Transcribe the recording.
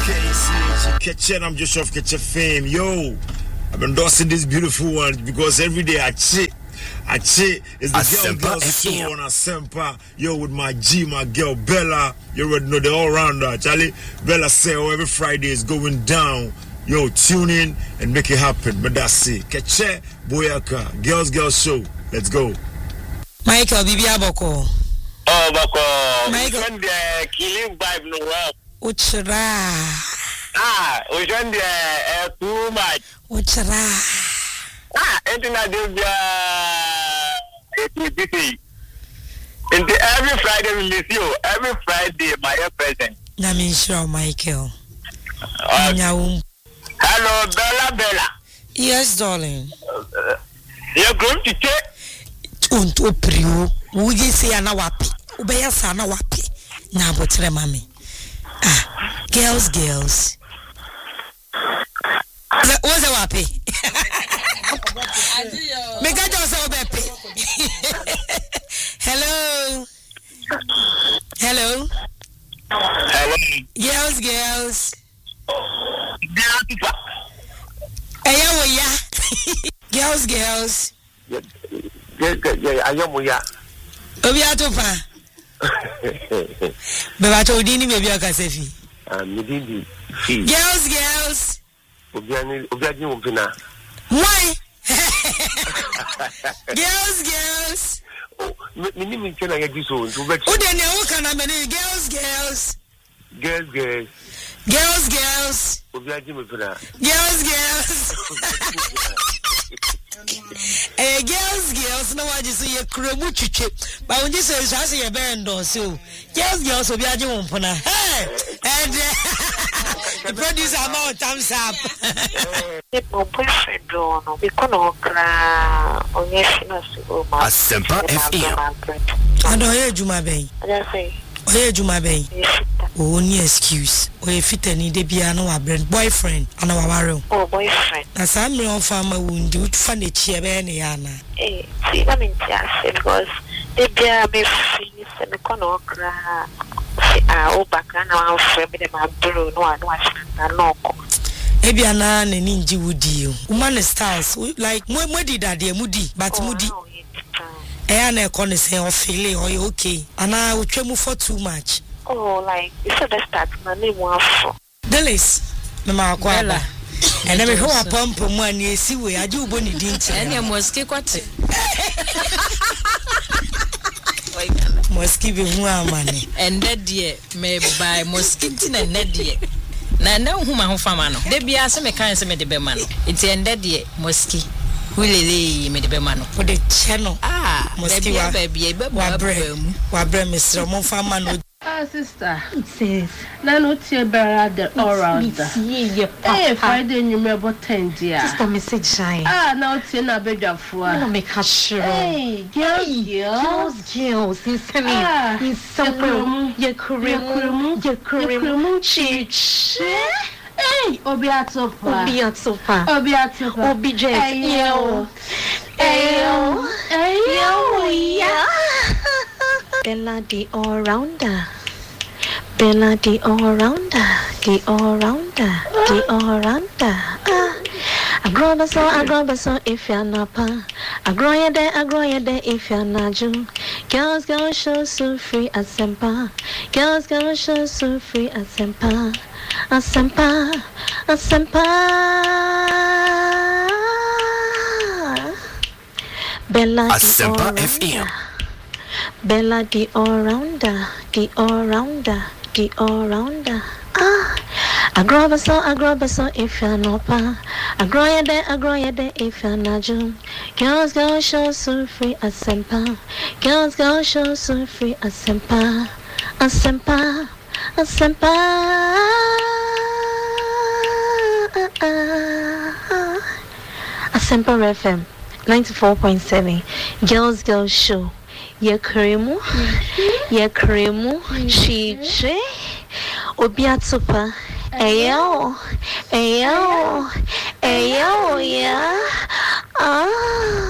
KCH, I'm just off Ketchup fame. Yo, I've been endorsing this beautiful one because every day I cheat is the girl show on Asempa. Yo, with my G, my girl Bella. You already know the all-rounder. Charlie, Bella say, every Friday is going down. Yo, tune in and make it happen. But that's it. Keche Boyaka, Girls Show. Let's go. Michael, Bibi Aboko. Oh, Boko. Michael. When the killing vibe no well. Uchra. We when the too much. Uchra. Internet is busy. Every Friday we miss you. Every Friday, my present. Na me sure, Michael. Hello, Bella. Yes, darling. You're going to check? Unto prio. Would you say ana wapi? Ubeya sana wapi? Na botre mami. Girls. What's a wapi? Make a just so beppy. Hello. Girls. Girls. Yeah. Obi atopa. Beba to dini baby akasefi. Midindi. Girls. Obiani umpina. Why? Girls. Oh, mini minchena yedi so ntu bet. Udene wo kana meni girls. Girls. Obiani umpina. Girls. Girls no waji so ye kremu twetwe ba wonji so so ye bendo so girls obiaje wompona and the producer amount thumbs up the boyfriend no we kono kra onyeshina so ma Asempa FM ado ye juma ben I say oye juma ben o ni excuse o fit any de bia no wa boyfriend ana wa ware oh boyfriend na sam me on fama wundi utfa na chie be ne ya na see na me tia because de bia me finish me kono kra o baka na wa frame de ma bro no wa no ko ebia na ne ninji wudi o woman styles like mo di dade mudi but mudi na e kono say o feel o okay ana utwa mu for too much. Oh, like it's the start. My name was Delis. Mama Kwaba. And then we ho pump money esi we aju bo ni dinchi. Enya moski kwate. Moski be hu amane. And that dear me buy moski tin and that dear. Na hu ma ho fama no. De bia se me kan se me de be ma no. It's and that dear moski. Hulele me de be ma no. For the channel. Moski wa baby be wa bre Mr. Mo fama no. Sister, sis. Na no tie better the all round. Hey, Friday you remember 10 dear. Sister message shine. Now tie na bedafo. No make her sure. Hey, girls. In somewhere. Ye kuremu. Chich. Hey, Obiatopa. Obj. Yeah. Bella the all-rounder. I grow so if you're not pa. I grow ya there if you're not Jew. Girls show so free as Asempa. Girls show so free as Asempa. Bella Asempa FM. Bella the all-rounder. I grow so if you're not pa. I grow ya there if you're not Jew. Girls show so free as Asempa. Girls show so free as Asempa. Asempa FM 94.7 Girls Show. Ye kremu chiche obiatopa eyo yeah